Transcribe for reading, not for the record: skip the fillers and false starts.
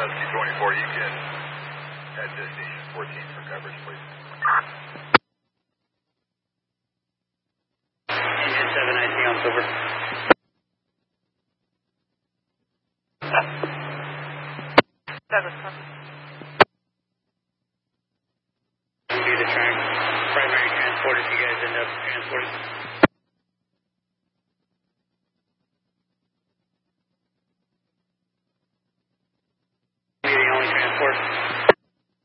Rescue 24, you can head destination 14 for coverage, please. Engine 7, anything else, over? Douglas,